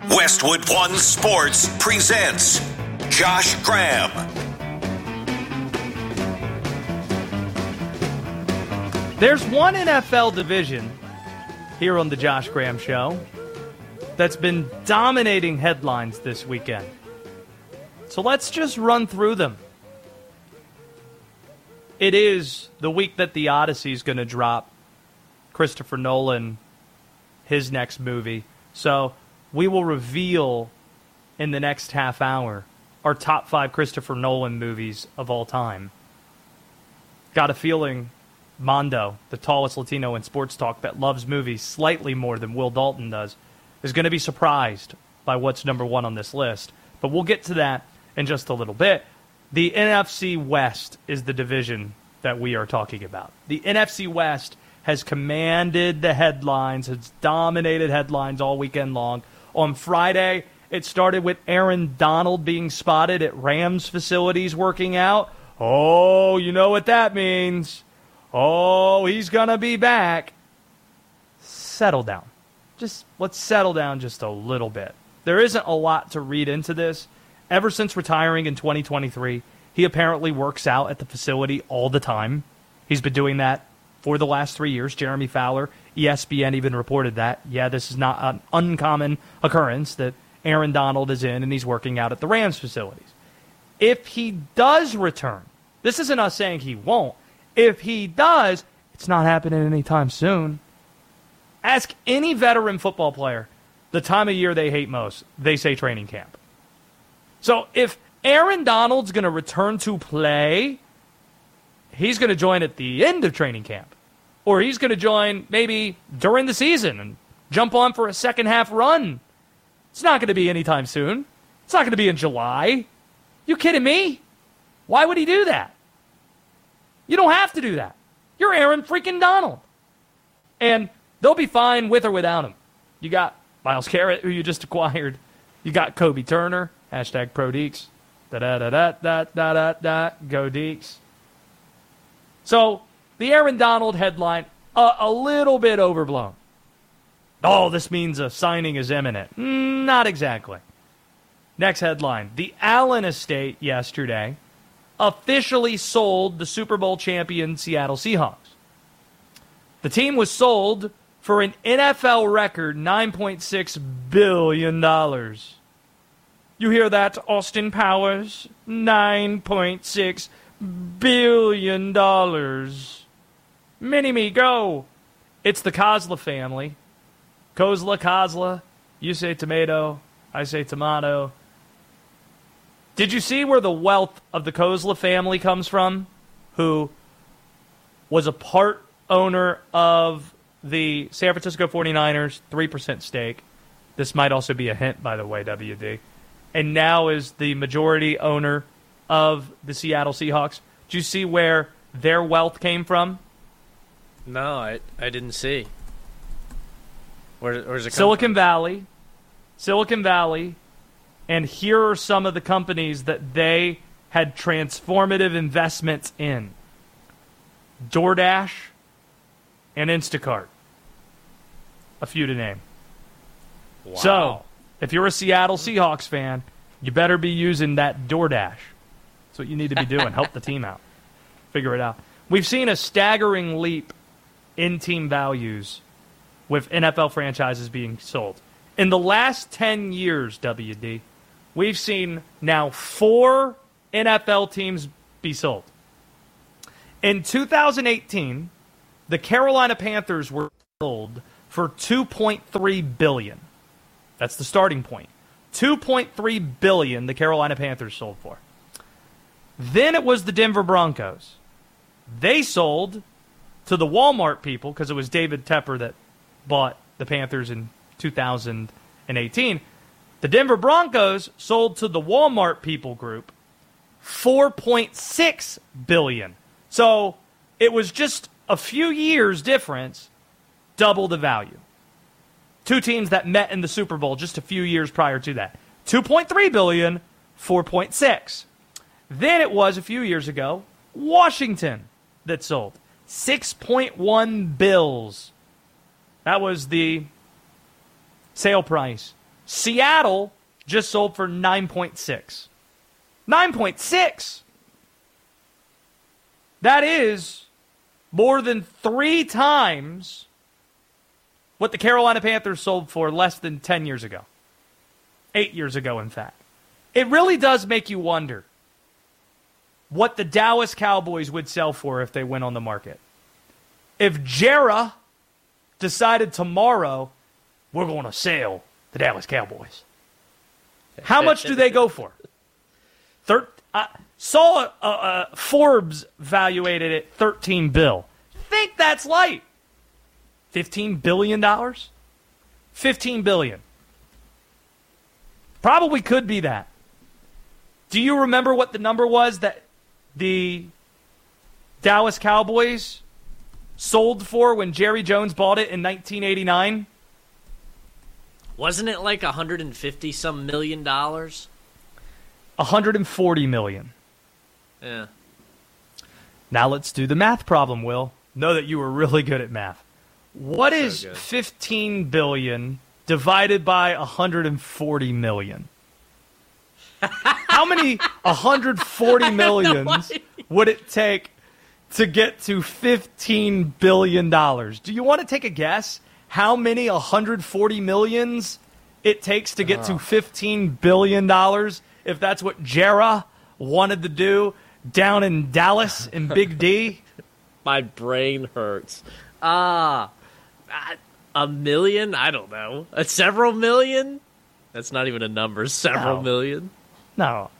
Westwood One Sports presents Josh Graham. There's one NFL division here on the Josh Graham Show that's been dominating headlines this weekend. So let's just run through them. It is the week that The Odyssey is going to drop. Christopher Nolan, his next movie. So we will reveal in the next half hour our top 5 Christopher Nolan movies of all time. Got a feeling Mondo, the tallest Latino in sports talk that loves movies slightly more than Will Dalton does, is going to be surprised by what's number one on this list. But we'll get to that in just a little bit. The NFC West is the division that we are talking about. The NFC West has commanded the headlines, has dominated headlines all weekend long. On Friday, it started with Aaron Donald being spotted at Rams facilities working out. Oh, you know what that means. Oh, he's going to be back. Settle down. Let's settle down just a little bit. There isn't a lot to read into this. Ever since retiring in 2023, he apparently works out at the facility all the time. He's been doing that for the last 3 years. Jeremy Fowler, ESPN even reported that. Yeah, this is not an uncommon occurrence that Aaron Donald is in and he's working out at the Rams facilities. If he does return, this isn't us saying he won't. If he does, it's not happening anytime soon. Ask any veteran football player the time of year they hate most. They say training camp. So if Aaron Donald's going to return to play, he's going to join at the end of training camp. Or he's going to join maybe during the season and jump on for a second half run. It's not going to be anytime soon. It's not going to be in July. You kidding me? Why would he do that? You don't have to do that. You're Aaron freaking Donald. And they'll be fine with or without him. You got Myles Garrett, who you just acquired. You got Kobe Turner. Hashtag Pro Deeks. Da-da-da-da-da-da-da-da. Go Deeks. So, the Aaron Donald headline, a little bit overblown. Oh, this means a signing is imminent. Not exactly. Next headline. The Allen estate yesterday officially sold the Super Bowl champion Seattle Seahawks. The team was sold for an NFL record $9.6 billion. You hear that, Austin Powers? $9.6 billion. Mini-me, go. It's the Kozla family. Kozla. You say tomato. I say tomato. Did you see where the wealth of the Kozla family comes from? Who was a part owner of the San Francisco 49ers, 3% stake. This might also be a hint, by the way, WD. And now is the majority owner of the Seattle Seahawks. Did you see where their wealth came from? No, I didn't see. Where's it come Silicon from? Silicon Valley. And here are some of the companies that they had transformative investments in. DoorDash and Instacart. A few to name. Wow. So, if you're a Seattle Seahawks fan, you better be using that DoorDash. That's what you need to be doing. Help the team out. Figure it out. We've seen a staggering leap in team values with NFL franchises being sold. In the last 10 years, WD, we've seen now 4 NFL teams be sold. In 2018, the Carolina Panthers were sold for $2.3 billion. That's the starting point. $2.3 billion the Carolina Panthers sold for. Then it was the Denver Broncos. They sold to the Walmart people, because it was David Tepper that bought the Panthers in 2018. The Denver Broncos sold to the Walmart people group $4.6 billion. So it was just a few years difference, double the value. Two teams that met in the Super Bowl just a few years prior to that. $2.3 billion, $4.6. Then it was a few years ago, Washington that sold. 6.1 bills. That was the sale price. Seattle just sold for 9.6. 9.6! That is more than 3 times what the Carolina Panthers sold for less than 10 years ago. 8 years ago, in fact. It really does make you wonder what the Dallas Cowboys would sell for if they went on the market. If Jera decided tomorrow, we're going to sell the Dallas Cowboys, how much do they go for? Saw Forbes valuated it $13 billion. Think that's light. $15 billion? $15 billion. Probably could be that. Do you remember what the number was that the Dallas Cowboys sold for when Jerry Jones bought it in 1989? Wasn't it like $150-some million? $140 million. Yeah. Now let's do the math problem, Will. Know that you were really good at math. What is good. $15 billion divided by $140 million? How many $140 millions would it take to get to $15 billion? Do you want to take a guess how many $140 millions it takes to get to $15 billion if that's what Jera wanted to do down in Dallas in Big D? My brain hurts. $1 million? I don't know. Several million? That's not even a number. Several million? No.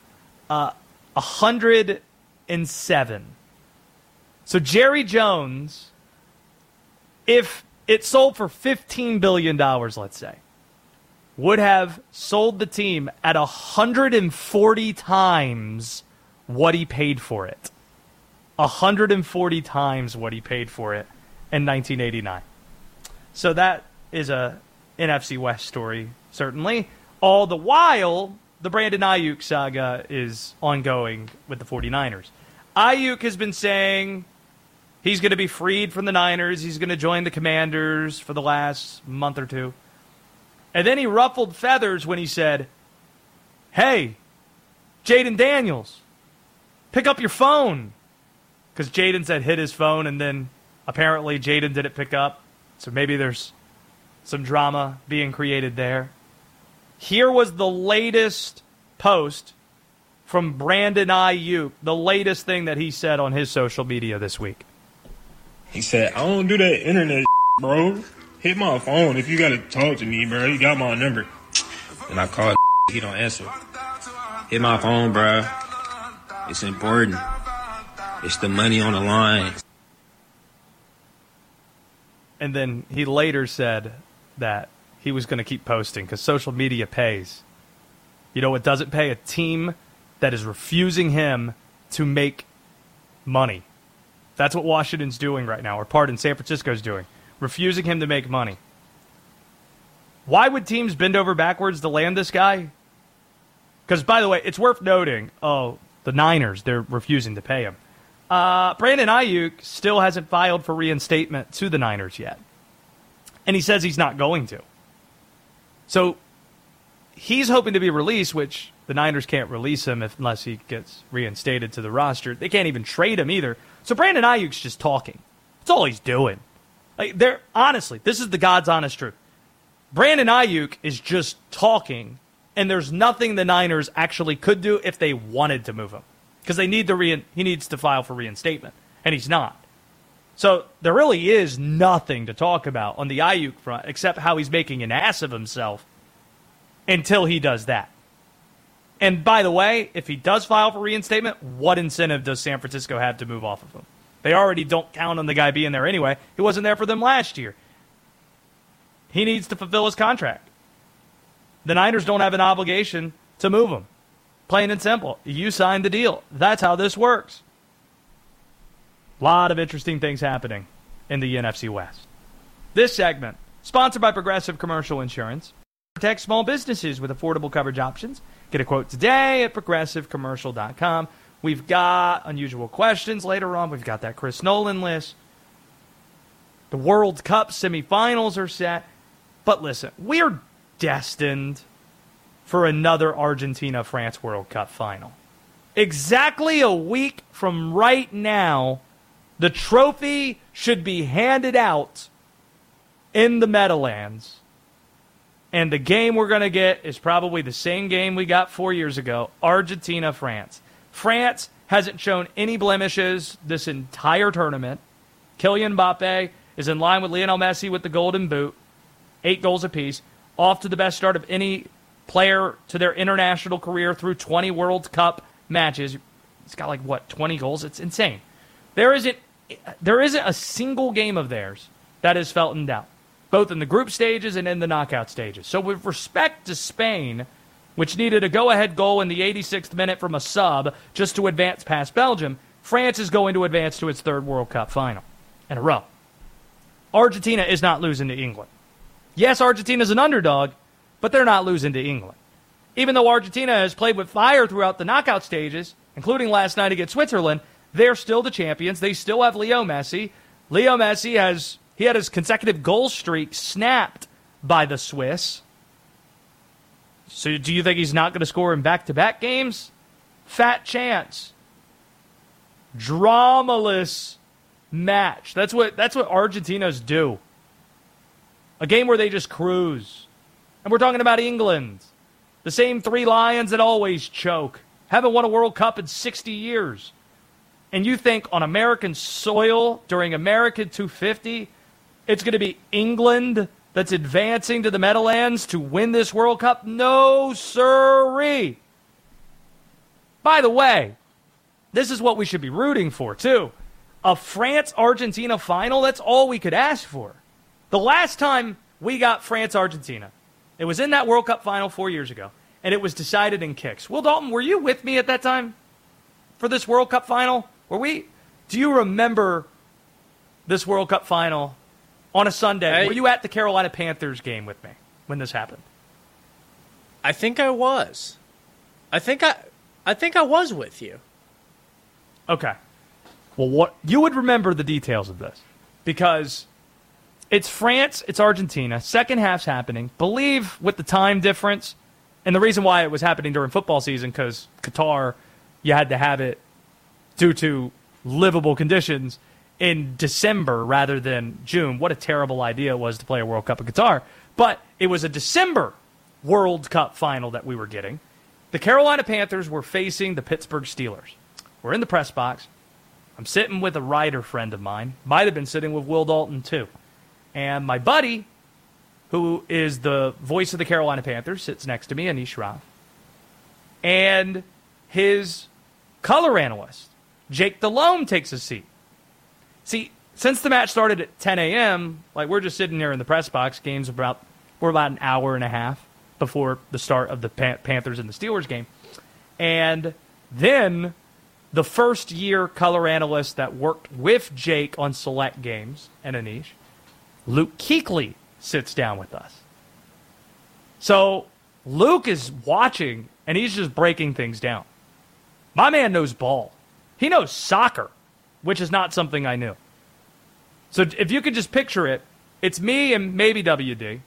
107. So Jerry Jones, if it sold for $15 billion, let's say, would have sold the team at 140 times what he paid for it. 140 times what he paid for it in 1989. So that is a NFC West story, certainly. All the while, the Brandon Ayuk saga is ongoing with the 49ers. Ayuk has been saying he's going to be freed from the Niners. He's going to join the Commanders for the last month or two. And then he ruffled feathers when he said, hey, Jaden Daniels, pick up your phone. Because Jaden said hit his phone, and then apparently Jaden didn't pick up. So maybe there's some drama being created there. Here was the latest post from Brandon Ayuk, the latest thing that he said on his social media this week. He said, I don't do that internet bro. Hit my phone if you got to talk to me, bro. You got my number. And I called he don't answer. Hit my phone, bro. It's important. It's the money on the line. And then he later said that he was going to keep posting because social media pays. You know what doesn't pay? A team that is refusing him to make money. That's what Washington's doing right now, or San Francisco's doing. Refusing him to make money. Why would teams bend over backwards to land this guy? Because, by the way, it's worth noting, the Niners, they're refusing to pay him. Brandon Ayuk still hasn't filed for reinstatement to the Niners yet. And he says he's not going to. So he's hoping to be released, which the Niners can't release him unless he gets reinstated to the roster. They can't even trade him either. So Brandon Ayuk's just talking. That's all he's doing. Honestly, this is the God's honest truth. Brandon Ayuk is just talking, and there's nothing the Niners actually could do if they wanted to move him. Because they need he needs to file for reinstatement, and he's not. So there really is nothing to talk about on the Ayuk front except how he's making an ass of himself until he does that. And by the way, if he does file for reinstatement, what incentive does San Francisco have to move off of him? They already don't count on the guy being there anyway. He wasn't there for them last year. He needs to fulfill his contract. The Niners don't have an obligation to move him. Plain and simple. You signed the deal. That's how this works. A lot of interesting things happening in the NFC West. This segment, sponsored by Progressive Commercial Insurance. Protect small businesses with affordable coverage options. Get a quote today at progressivecommercial.com. We've got unusual questions later on. We've got that Chris Nolan list. The World Cup semifinals are set. But listen, we're destined for another Argentina-France World Cup final. Exactly a week from right now, the trophy should be handed out in the Meadowlands. And the game we're going to get is probably the same game we got 4 years ago, Argentina-France. France hasn't shown any blemishes this entire tournament. Kylian Mbappe is in line with Lionel Messi with the Golden Boot, 8 goals apiece, off to the best start of any player to their international career through 20 World Cup matches. He's got 20 goals? It's insane. There isn't a single game of theirs that is felt in doubt, both in the group stages and in the knockout stages. So with respect to Spain, which needed a go-ahead goal in the 86th minute from a sub just to advance past Belgium, France is going to advance to its 3rd World Cup final in a row. Argentina is not losing to England. Yes, Argentina's an underdog, but they're not losing to England. Even though Argentina has played with fire throughout the knockout stages, including last night against Switzerland, they're still the champions. They still have Leo Messi. Leo Messi had his consecutive goal streak snapped by the Swiss. So do you think he's not going to score in back-to-back games? Fat chance. Dramaless match. That's what Argentinas do. A game where they just cruise. And we're talking about England. The same 3 Lions that always choke. Haven't won a World Cup in 60 years. And you think on American soil during American 250, it's going to be England that's advancing to the Meadowlands to win this World Cup? No, sirree. By the way, this is what we should be rooting for, too. A France-Argentina final, that's all we could ask for. The last time we got France-Argentina, it was in that World Cup final 4 years ago, and it was decided in kicks. Will Dalton, were you with me at that time for this World Cup final? Do you remember this World Cup final on a Sunday? Were you at the Carolina Panthers game with me when this happened? I think I was. I think I was with you. Okay. Well, you would remember the details of this because it's France, it's Argentina. Second half's happening. Believe with the time difference, and the reason why it was happening during football season because Qatar, you had to have it due to livable conditions in December rather than June. What a terrible idea it was to play a World Cup in Qatar. But it was a December World Cup final that we were getting. The Carolina Panthers were facing the Pittsburgh Steelers. We're in the press box. I'm sitting with a writer friend of mine. Might have been sitting with Will Dalton, too. And my buddy, who is the voice of the Carolina Panthers, sits next to me, Anish Rav. And his color analyst, Jake Delhomme, takes a seat. See, since the match started at 10 a.m., we're just sitting there in the press box. We're about an hour and a half before the start of the Panthers and the Steelers game. And then the first-year color analyst that worked with Jake on select games, and Anish, Luke Kuechly, sits down with us. So Luke is watching, and he's just breaking things down. My man knows ball. He knows soccer, which is not something I knew. So if you could just picture it, it's me and maybe WD,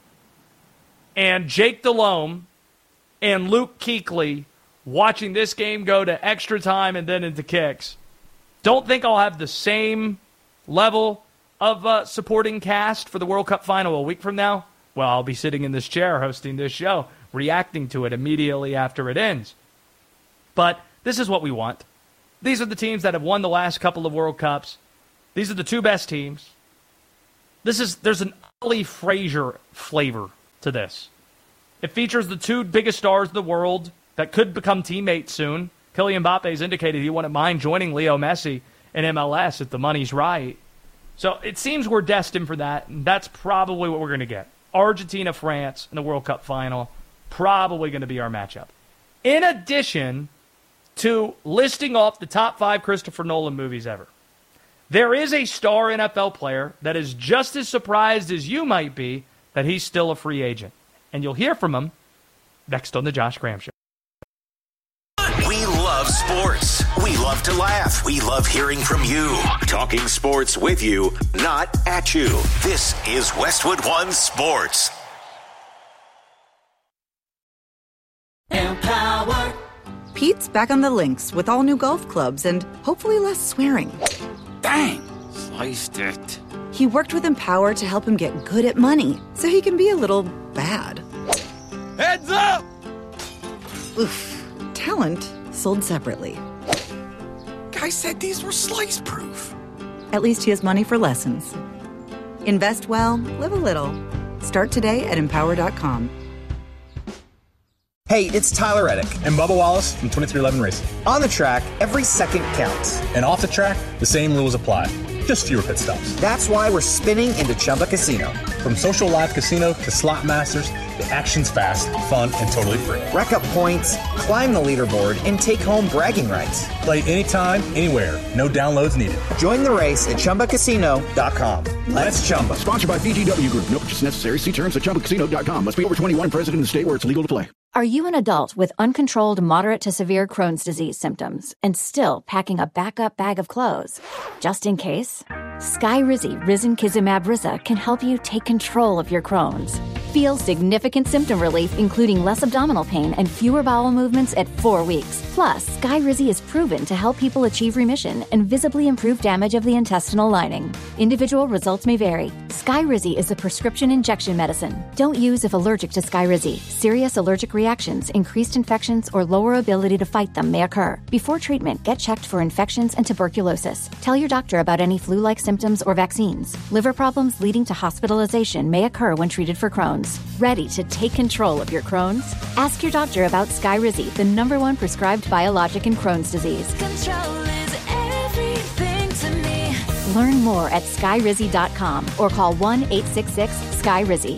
and Jake Delhomme and Luke Kuechly watching this game go to extra time and then into kicks. Don't think I'll have the same level of supporting cast for the World Cup final a week from now. Well, I'll be sitting in this chair hosting this show, reacting to it immediately after it ends. But this is what we want. These are the teams that have won the last couple of World Cups. These are the 2 best teams. There's an Ollie Frazier flavor to this. It features the 2 biggest stars in the world that could become teammates soon. Kylian Mbappe has indicated he wouldn't mind joining Leo Messi in MLS if the money's right. So it seems we're destined for that, and that's probably what we're going to get. Argentina, France in the World Cup final, probably going to be our matchup. In addition to listing off the top 5 Christopher Nolan movies ever, there is a star NFL player that is just as surprised as you might be that he's still a free agent. And you'll hear from him next on The Josh Graham Show. We love sports. We love to laugh. We love hearing from you. Talking sports with you, not at you. This is Westwood One Sports. Pete's back on the links with all new golf clubs and hopefully less swearing. Bang! Sliced it. He worked with Empower to help him get good at money, so he can be a little bad. Heads up! Oof. Talent sold separately. Guy said these were slice-proof. At least he has money for lessons. Invest well, live a little. Start today at Empower.com. Hey, it's Tyler Reddick and Bubba Wallace from 2311 Racing. On the track, every second counts. And off the track, the same rules apply. Just fewer pit stops. That's why we're spinning into Chumba Casino. From social live casino to slot masters, the action's fast, fun, and totally free. Rack up points, climb the leaderboard, and take home bragging rights. Play anytime, anywhere. No downloads needed. Join the race at ChumbaCasino.com. Let's Chumba. Sponsored by VGW Group. No purchase necessary. See terms at ChumbaCasino.com. Must be over 21 and present in the state where it's legal to play. Are you an adult with uncontrolled moderate to severe Crohn's disease symptoms and still packing a backup bag of clothes? Just in case? Skyrizi Risankizumab Riza can help you take control of your Crohn's. Feel significant symptom relief, including less abdominal pain and fewer bowel movements at 4 weeks. Plus, Skyrizi is proven to help people achieve remission and visibly improve damage of the intestinal lining. Individual results may vary. Skyrizi is a prescription injection medicine. Don't use if allergic to Skyrizi. Serious allergic reactions, increased infections, or lower ability to fight them may occur. Before treatment, get checked for infections and tuberculosis. Tell your doctor about any flu-like symptoms or vaccines. Liver problems leading to hospitalization may occur when treated for Crohn's. Ready to take control of your Crohn's? Ask your doctor about Skyrizi, the #1 prescribed biologic in Crohn's disease. Control is everything to me. Learn more at Skyrizi.com or call 1-866-SKYRIZI.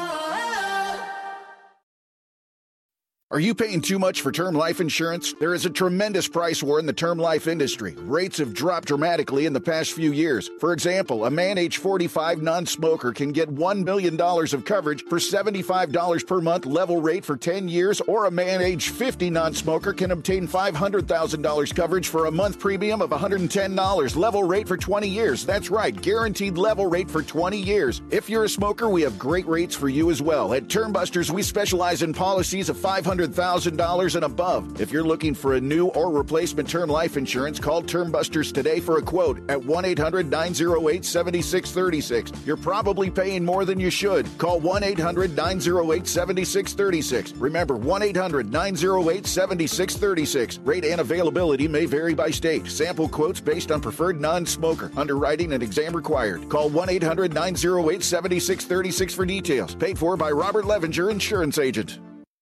Are you paying too much for term life insurance? There is a tremendous price war in the term life industry. Rates have dropped dramatically in the past few years. For example, a man age 45 non-smoker can get $1 million of coverage for $75 per month level rate for 10 years, or a man age 50 non-smoker can obtain $500,000 coverage for a month premium of $110 level rate for 20 years. That's right, guaranteed level rate for 20 years. If you're a smoker, we have great rates for you as well. At Term Busters, we specialize in policies of $500,000 and above. If you're looking for a new or replacement term life insurance, call Term Busters today for a quote at 1-800-908-7636. You're probably paying more than you should. Call 1-800-908-7636. Remember, 1-800-908-7636. Rate and availability may vary by state. Sample quotes based on preferred non-smoker. Underwriting and exam required. Call 1-800-908-7636 for details. Paid for by Robert Levenger, insurance agent.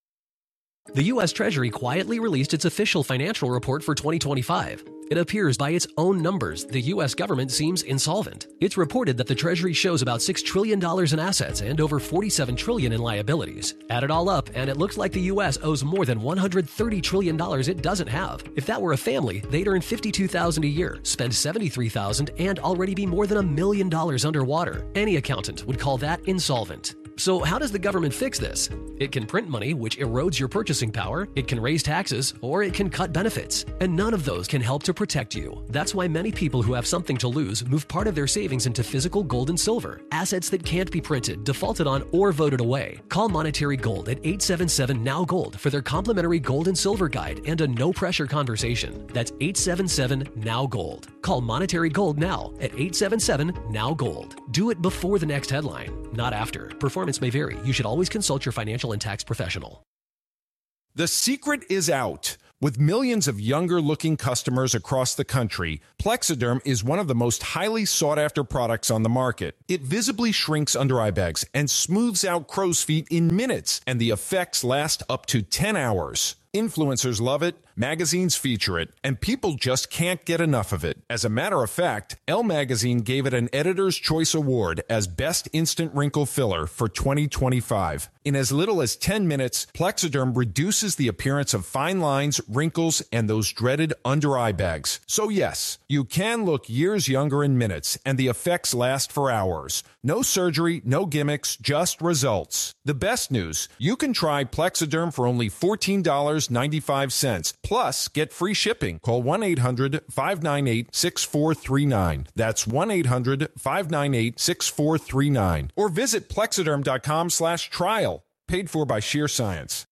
The U.S. Treasury quietly released its official financial report for 2025. It appears by its own numbers, the U.S. government seems insolvent. It's reported that the Treasury shows about $6 trillion in assets and over $47 trillion in liabilities. Add it all up, and it looks like the U.S. owes more than $130 trillion it doesn't have. If that were a family, they'd earn $52,000 a year, spend $73,000, and already be more than $1 million underwater. Any accountant would call that insolvent. So how does the government fix this? It can print money, which erodes your purchasing power, it can raise taxes, or it can cut benefits. And none of those can help to protect you. That's why many people who have something to lose move part of their savings into physical gold and silver, assets that can't be printed, defaulted on, or voted away. Call Monetary Gold at 877-NOW-GOLD for their complimentary gold and silver guide and a no-pressure conversation. That's 877-NOW-GOLD. Call Monetary Gold now at 877-NOW-GOLD. Do it before the next headline, not after. Performance may vary. You should always consult your financial and tax professional. The secret is out. With millions of younger-looking customers across the country, Plexiderm is one of the most highly sought-after products on the market. It visibly shrinks under-eye bags and smooths out crow's feet in minutes, and the effects last up to 10 hours. Influencers love it, magazines feature it, and people just can't get enough of it. As a matter of fact, Elle Magazine gave it an Editor's Choice Award as Best Instant Wrinkle Filler for 2025. In as little as 10 minutes, Plexiderm reduces the appearance of fine lines, wrinkles, and those dreaded under-eye bags. So yes, you can look years younger in minutes, and the effects last for hours. No surgery, no gimmicks, just results. The best news, you can try Plexiderm for only $14.95. Plus, get free shipping. Call 1-800-598-6439. That's 1-800-598-6439. Or visit Plexiderm.com/trial. Paid for by Sheer Science.